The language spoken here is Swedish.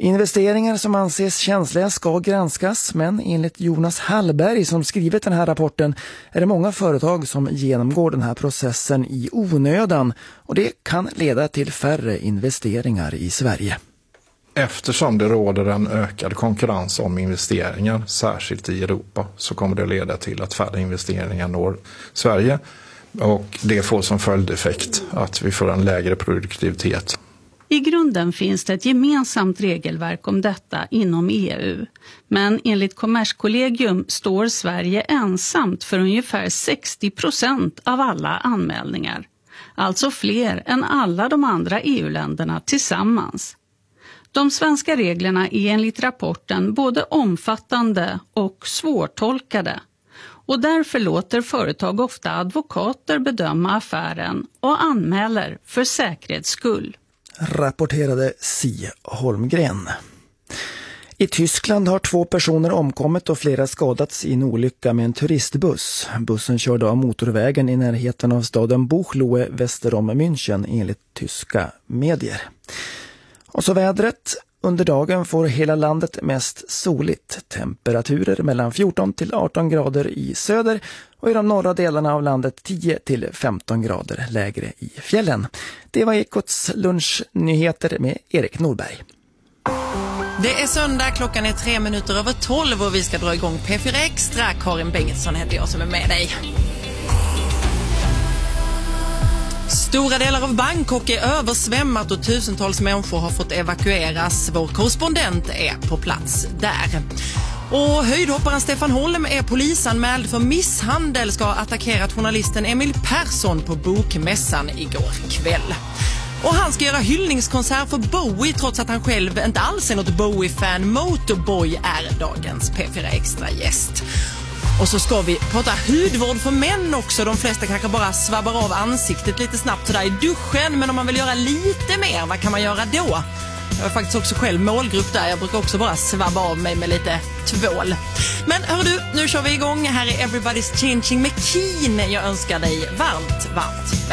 Investeringar som anses känsliga ska granskas, men enligt Jonas Hallberg som skrivit den här rapporten är det många företag som genomgår den här processen i onödan och det kan leda till färre investeringar i Sverige. Eftersom det råder en ökad konkurrens om investeringar, särskilt i Europa, så kommer det att leda till att färre investeringar når Sverige och det får som följdeffekt att vi får en lägre produktivitet. I grunden finns det ett gemensamt regelverk om detta inom EU. Men enligt Kommerskollegium står Sverige ensamt för ungefär 60% av alla anmälningar. Alltså fler än alla de andra EU-länderna tillsammans. De svenska reglerna är enligt rapporten både omfattande och svårtolkade. Och därför låter företag ofta advokater bedöma affären och anmäler för säkerhets skull. Rapporterade Si Holmgren. I Tyskland har 2 personer omkommit och flera skadats i en olycka med en turistbuss. Bussen körde av motorvägen i närheten av staden Buchloe väster om München enligt tyska medier. Och så vädret. Under dagen får hela landet mest soligt. Temperaturer mellan 14 till 18 grader i söder och i de norra delarna av landet 10 till 15 grader lägre i fjällen. Det var Ekots lunchnyheter med Erik Norberg. Det är söndag, klockan är 12:03 och vi ska dra igång P4 Extra. Karin Bengtsson heter jag som är med dig. Stora delar av Bangkok är översvämmat och tusentals människor har fått evakueras. Vår korrespondent är på plats där. Och höjdhopparen Stefan Holm är polisanmäld för misshandel, ska ha attackerat journalisten Emil Persson på Bokmässan igår kväll. Och han ska göra hyllningskonsert för Bowie trots att han själv inte alls är något Bowie-fan. Motorboy är dagens P4 Extra-gäst. Och så ska vi prata hudvård för män också. De flesta kanske bara svabbar av ansiktet lite snabbt sådär i duschen. Men om man vill göra lite mer, vad kan man göra då? Jag är faktiskt också själv målgrupp där. Jag brukar också bara svabba av mig med lite tvål. Men hör du, nu kör vi igång. Här är Everybody's Changing med Keen. Jag önskar dig varmt